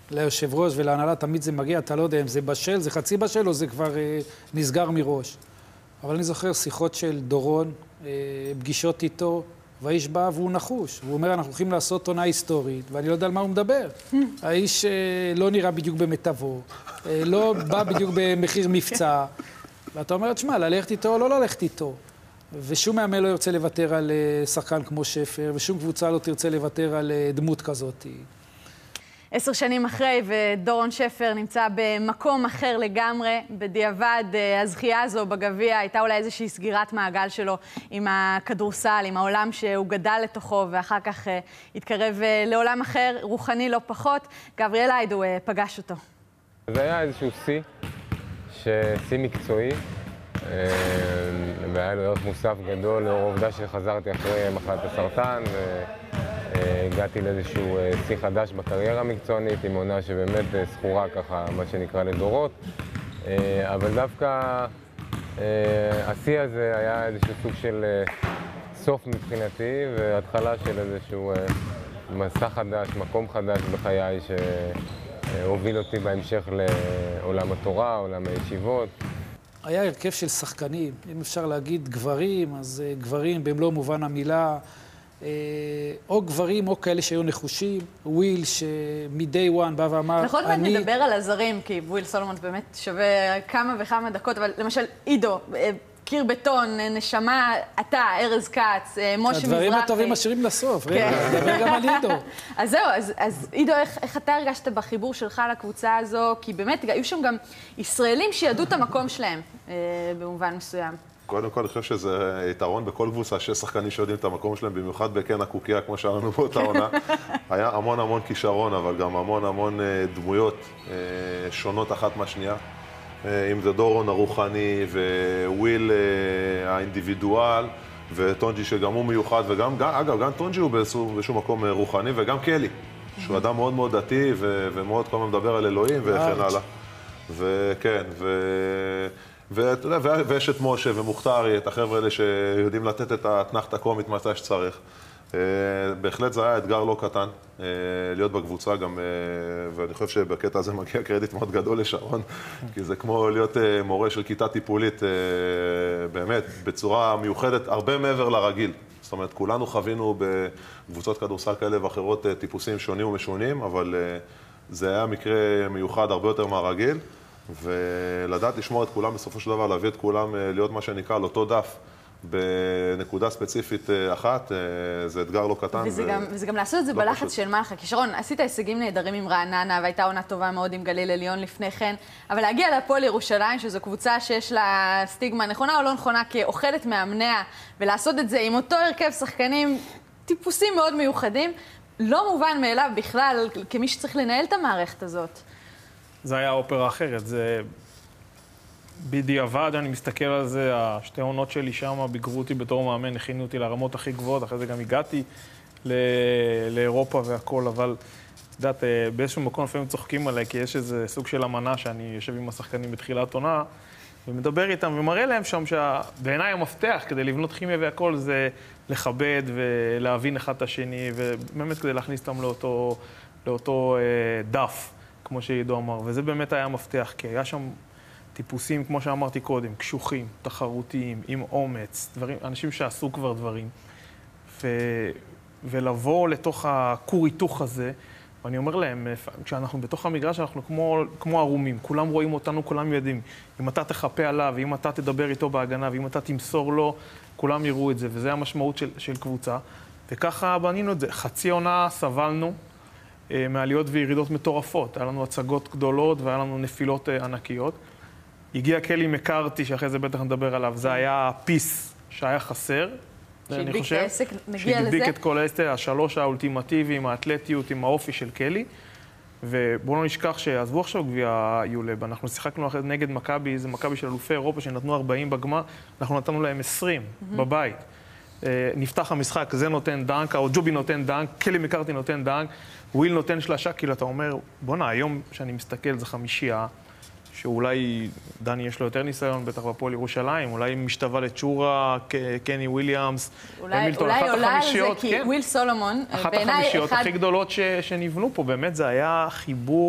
ליושב ראש ולהנהלה תמיד זה מגיע, אתה לא יודע אם זה בשל, זה חצי בשל או זה כבר נסגר מראש. אבל אני זוכר שיחות של דורון, פגישות איתו, והאיש בא והוא נחוש. הוא אומר, אנחנו הולכים לעשות עונה היסטורית, ואני לא יודע על מה הוא מדבר. האיש לא נראה בדיוק במיטבו, לא בא בדיוק במחיר מבצע. ואתה אומר, תשמע, ללכת איתו או לא ללכת איתו. ושום מאמן לא ירצה לוותר על שחקן כמו שפר, ושום קבוצה לא תרצה לוותר על דמות כזאת. 10 שנים אחרי, ודורון שפר נמצא במקום אחר לגמרי. בדיעבד, הזכייה הזו בגביע הייתה אולי איזושהי סגירת מעגל שלו עם הכדורסל, עם העולם שהוא גדל לתוכו, ואחר כך התקרב לעולם אחר, רוחני לא פחות. גבריאל היידו פגש אותו. זה היה איזשהו שיא מקצועי, והיה לו ערך מוסף גדול לאור העובדה שחזרתי אחרי מחלת הסרטן, הגעתי לאיזשהו שיא חדש בקריירה המקצוענית, עם עונה שבאמת זכורה ככה, מה שנקרא לדורות. אבל דווקא השיא הזה היה איזשהו סוג של סוף מבחינתי, והתחלה של איזשהו מסע חדש, מקום חדש בחיי שהוביל אותי בהמשך לעולם התורה, עולם הישיבות. היה הרכב של שחקנים, אם אפשר להגיד גברים, אז גברים במלוא מובן המילה, או גברים או כאלה שהיו נחושים. וויל שמ-day one בא ואמר, נכון, ואני נדבר על הזרים, כי וויל סולומון באמת שווה כמה וכמה דקות, אבל למשל עידו, קיר בטון, נשמה, אתה, ארז כץ, משה מזרחי. הדברים הטובים משאירים לסוף, נדבר גם על עידו. אז זהו, אז עידו, איך אתה הרגשת בחיבור שלך לקבוצה הזו? כי באמת, היו שם גם ישראלים שידעו את המקום שלהם, במובן מסוים. קודם כל, אני חושב שזה יתרון בכל קבוצה שיש שחקנים שיודעים את המקום שלהם, במיוחד בקן הקוקייה, כמו שהיה לנו באותה עונה. היה המון כישרון, אבל גם המון דמויות שונות אחת מהשנייה. אם זה דורון הרוחני, וויל האינדיבידואל, וטונג'י שגם הוא מיוחד, אגב, גם טונג'י הוא באיזשהו מקום רוחני, וגם קלי, שהוא אדם מאוד דתי, ומאוד כל הזמן מדבר על אלוהים, וכן הלאה. וכן, ואתה יודע, ויש את משה ומוכתרי, את החבר'ה האלה שיודעים לתת את האתנחתא הקומית מתי שצריך. בהחלט זה היה אתגר לא קטן, להיות בקבוצה גם, ואני חושב שבקטע הזה מגיע קרדיט מאוד גדול לשרון, כי זה כמו להיות מורה של כיתה טיפולית, באמת, בצורה מיוחדת, הרבה מעבר לרגיל. זאת אומרת, כולנו חווינו בקבוצות כדורסל כאלה ואחרות טיפוסים שונים ומשונים, אבל זה היה מקרה מיוחד הרבה יותר מהרגיל, ולדעת לשמור את כולם בסופו של דבר, להביא את כולם להיות מה שנקרא על אותו דף, בנקודה ספציפית אחת, זה אתגר לא קטן. וזה גם לעשות את זה בלחץ של מלכה. כי שרון, עשית הישגים נהדרים עם רעננה, והייתה עונה טובה מאוד עם גליל עליון לפני כן, אבל להגיע להפועל ירושלים, שזו קבוצה שיש לה סטיגמה נכונה או לא נכונה, כאוכלת מאמניה, ולעשות את זה עם אותו הרכב שחקנים, טיפוסים מאוד מיוחדים, לא מובן מאליו בכלל, כמי שצריך לנהל את המערכת הזאת. זה היה אופרה אחרת, זה בדיעבד, אני מסתכל על זה, השתי עונות שלי שם ביגרו אותי בתור מאמן, הכינו אותי לרמות הכי גבוהות, אחרי זה גם הגעתי לאירופה והכל, אבל את יודעת, באיזשהו מקום לפעמים צוחקים עליי, כי יש איזה סוג של אמנה שאני יושב עם השחקנים בתחילת עונה, ומדבר איתם ומראה להם שם שבעיניי המפתח כדי לבנות כימיה והכל זה לכבד ולהבין אחד את השני, ובאמת כדי להכניס אותם לאותו דף, כמו שעידו אמר, וזה באמת היה המפתח, כי היה שם טיפוסים, כמו שאמרתי קודם, קשוחים, תחרותיים, עם אומץ, אנשים שעשו כבר דברים. ולבוא לתוך הכור היתוך הזה, ואני אומר להם, כשאנחנו בתוך המגרש, אנחנו כמו ערומים, כולם רואים אותנו, כולם יודעים. אם אתה תחפה עליו, ואם אתה תדבר איתו בהגנה, ואם אתה תמסור לו, כולם יראו את זה, וזה המשמעות של קבוצה. וככה בנינו את זה. חצי עונה סבלנו מעליות וירידות מטורפות. היה לנו הצגות גדולות, והיה לנו נפילות ענקיות. הגיע קלי מקארתי, שאחרי זה בטח נדבר עליו, זה היה פיס שהיה חסר, שהדביק את העסק, נגיע לזה. שהדביק את כל העסק, השלוש האולטימטיביים, האתלטיות עם האופי של קלי, ובואו לא נשכח שעזבו עכשיו גביע יולב, אנחנו שיחקנו נגד מכבי, זה מכבי של אלופי אירופה שנתנו 40 בגמר, אנחנו נתנו להם 20 בבית. נפתח המשחק, זה נותן דנק, או ג'ובי נותן דנק, קלי מקארתי נותן דנק, וויל נותן שלשה, כאילו אתה אומר, בוא'נה, היום שאני מסתכל זה חמישייה, שאולי דני יש לו יותר ניסיון, בטח בפועל ירושלים, אולי משתווה לצ'ורה, קני וויליאמס, המילטון, אחת החמישיות, כי וויל סולומון, אחת החמישיות הכי גדולות שנבנו פה, באמת זה היה חיבור